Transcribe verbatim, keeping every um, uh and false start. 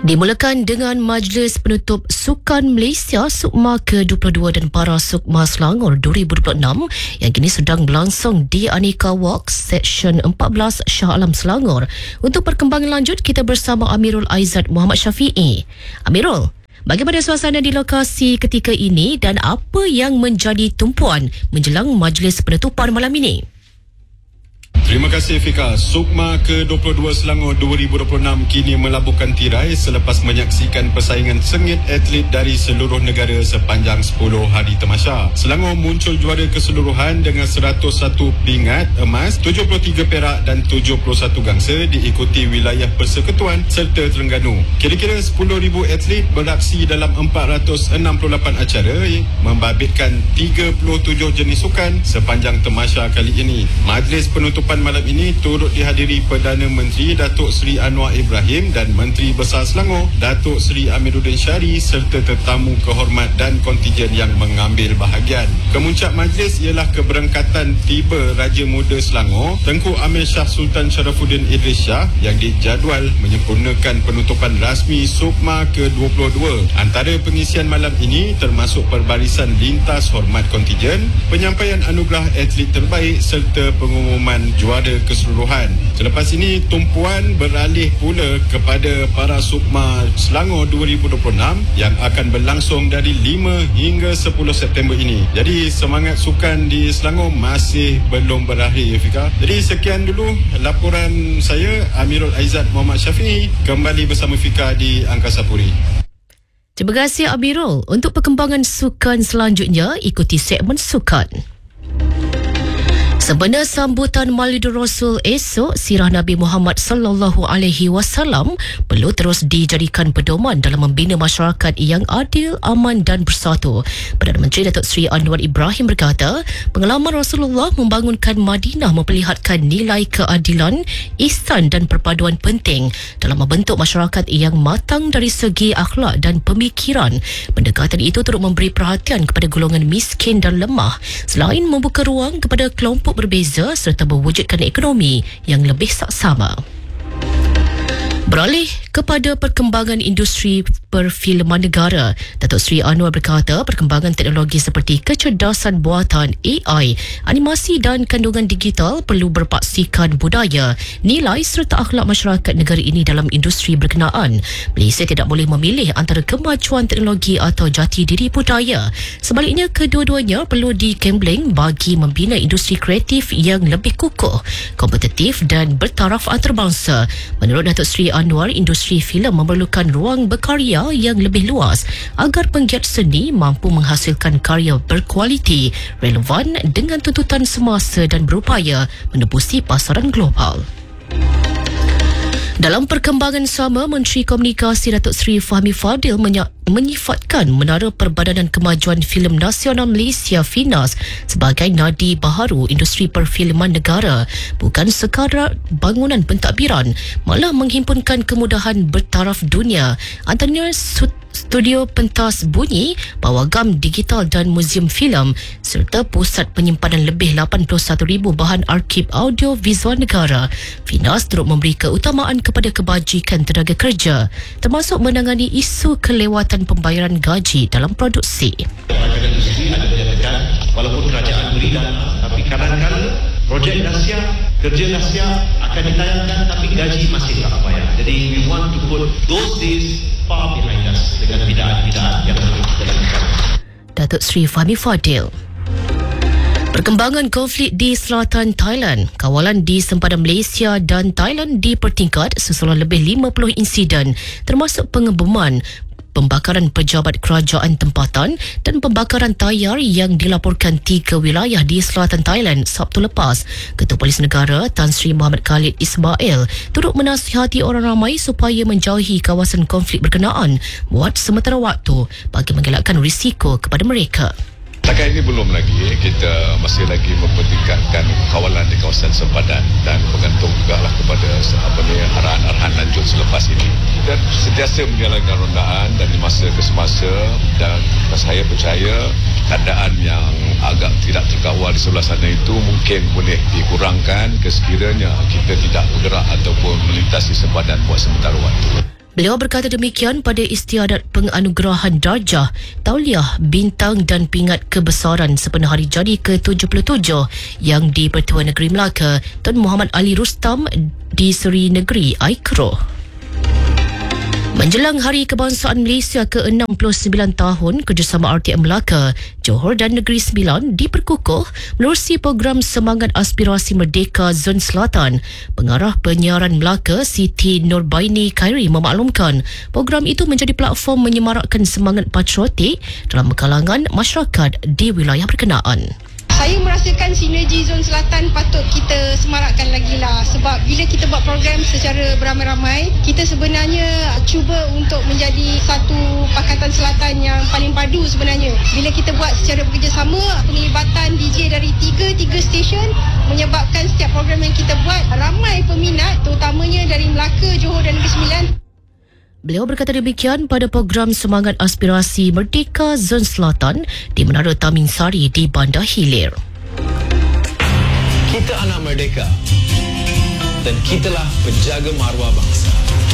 Dimulakan dengan Majlis Penutup Sukan Malaysia SUKMA ke dua puluh dua dan Para SUKMA Selangor dua ribu dua puluh enam yang kini sedang berlangsung di Aneka Walk, Seksyen empat belas Shah Alam Selangor. Untuk perkembangan lanjut, kita bersama Amirul Aizat Muhammad Syafiee. Amirul, bagaimana suasana di lokasi ketika ini dan apa yang menjadi tumpuan menjelang Majlis Penutupan malam ini? Terima kasih Fika. SUKMA ke dua puluh dua Selangor dua ribu dua puluh enam kini melabuhkan tirai selepas menyaksikan persaingan sengit atlet dari seluruh negara sepanjang sepuluh hari temasya. Selangor muncul juara keseluruhan dengan seratus satu pingat emas, tujuh puluh tiga perak dan tujuh puluh satu gangsa, diikuti wilayah Persekutuan serta Terengganu. Kira-kira sepuluh ribu atlet beraksi dalam empat ratus enam puluh lapan acara membabitkan tiga puluh tujuh jenis sukan sepanjang temasya kali ini. Majlis penutupan malam ini turut dihadiri Perdana Menteri Datuk Seri Anwar Ibrahim dan Menteri Besar Selangor Datuk Seri Amiruddin Syari serta tetamu kehormat dan kontijen yang mengambil bahagian. Kemuncak majlis ialah keberangkatan tiba Raja Muda Selangor Tengku Amir Shah Sultan Sharafuddin Idris Shah yang dijadual menyempurnakan penutupan rasmi SUKMA ke dua puluh dua. Antara pengisian malam ini termasuk perbarisan lintas hormat kontijen, penyampaian anugerah atlet terbaik serta pengumuman juara keseluruhan. Selepas ini, tumpuan beralih pula kepada Para SUKMA Selangor dua ribu dua puluh enam yang akan berlangsung dari lima hingga sepuluh September ini. Jadi semangat sukan di Selangor masih belum berakhir, Fika. Jadi sekian dulu laporan saya, Amirul Aizat Muhammad Syafiee, kembali bersama Fika di Angkasa Puri. Terima kasih Amirul. Untuk perkembangan sukan selanjutnya, ikuti segmen sukan. Sempena sambutan Maulidur Rasul esok, sirah Nabi Muhammad sallallahu alaihi wasallam perlu terus dijadikan pedoman dalam membina masyarakat yang adil, aman dan bersatu. Perdana Menteri Datuk Seri Anwar Ibrahim berkata, pengalaman Rasulullah membangunkan Madinah memperlihatkan nilai keadilan, ihsan dan perpaduan penting dalam membentuk masyarakat yang matang dari segi akhlak dan pemikiran. Pendekatan itu turut memberi perhatian kepada golongan miskin dan lemah selain membuka ruang kepada kelompok berbeza serta mewujudkan ekonomi yang lebih saksama. Beralih kepada perkembangan industri perfilman negara, Datuk Seri Anwar berkata perkembangan teknologi seperti kecerdasan buatan A I, animasi dan kandungan digital perlu berpaksikan budaya, nilai serta akhlak masyarakat negara ini dalam industri berkenaan. Malaysia tidak boleh memilih antara kemajuan teknologi atau jati diri budaya. Sebaliknya, kedua-duanya perlu dikembling bagi membina industri kreatif yang lebih kukuh, kompetitif dan bertaraf antarabangsa. Menurut Datuk Seri Anwar, industri filem memerlukan ruang berkarya yang lebih luas agar penggiat seni mampu menghasilkan karya berkualiti, relevan dengan tuntutan semasa dan berupaya menembusi pasaran global. Dalam perkembangan sama, Menteri Komunikasi Datuk Seri Fahmi Fadil menyak menyifatkan Menara Perbadanan Kemajuan Filem Nasional Malaysia FINAS sebagai nadi baharu industri perfilman negara, bukan sekadar bangunan pentadbiran, malah menghimpunkan kemudahan bertaraf dunia, antaranya studio pentas bunyi, pawagam digital dan muzium filem serta pusat penyimpanan lebih lapan puluh satu ribu bahan arsip audio visual negara. FINAS turut memberi keutamaan kepada kebajikan tenaga kerja, termasuk menangani isu kelewatan pembayaran gaji dalam produksi. Rakan industri ada menyatakan walaupun kerajaan berikan, tapi kadang-kadang projek dahsyat, kerja dahsyat akan ditayangkan tapi gaji masih tak bayar. Jadi we want to put those days far behind us dengan bidaan-bidaan yang perlu kita lakukan. Datuk Seri Fahmi Fadil. Perkembangan konflik di selatan Thailand, kawalan di sempadan Malaysia dan Thailand dipertingkat susulan lebih lima puluh insiden termasuk pengeboman, pembakaran pejabat kerajaan tempatan dan pembakaran tayar yang dilaporkan tiga wilayah di selatan Thailand Sabtu lepas. Ketua Polis Negara Tan Sri Muhammad Khalid Ismail turut menasihati orang ramai supaya menjauhi kawasan konflik berkenaan buat sementara waktu bagi mengelakkan risiko kepada mereka. Setakat ini belum lagi, kita masih lagi mempertingkatkan kawalan di kawasan sempadan dan bergantung juga lah kepada apa ni, arahan-arahan lanjut selepas ini. Dan sentiasa menjalankan rondaan dan di masa ke semasa, dan saya percaya keadaan yang agak tidak terkawal di sebelah sana itu mungkin boleh dikurangkan kesekiranya kita tidak bergerak ataupun melintasi sempadan buat sementara waktu. Beliau berkata demikian pada istiadat penganugerahan darjah, tauliah, bintang dan pingat kebesaran sempena hari jadi ke tujuh puluh tujuh yang di Pertuan Negeri Melaka Tun Muhammad Ali Rustam di Seri Negeri Aikro. Menjelang Hari Kebangsaan Malaysia ke enam puluh sembilan tahun, Kerjasama R T M Melaka, Johor dan Negeri Sembilan diperkukuh menerusi program Semangat Aspirasi Merdeka Zon Selatan. Pengarah penyiaran Melaka, Siti Nurbaini Khairi memaklumkan program itu menjadi platform menyemarakkan semangat patriotik dalam kalangan masyarakat di wilayah berkenaan. Saya merasakan sinergi Zon Selatan patut kita semarakkan lagi lah, sebab bila kita buat program secara beramai-ramai, kita sebenarnya cuba untuk menjadi satu Pakatan Selatan yang paling padu sebenarnya. Bila kita buat secara bekerjasama, penglibatan D J dari tiga tiga stesen menyebabkan setiap program yang kita buat ramai peminat, terutamanya dari Melaka, Johor dan Negeri Sembilan. Beliau berkata demikian pada program Semangat Aspirasi Merdeka Zon Selatan di Menara Taming Sari di Bandar Hilir. Kita anak merdeka dan kitalah penjaga maruah bangsa.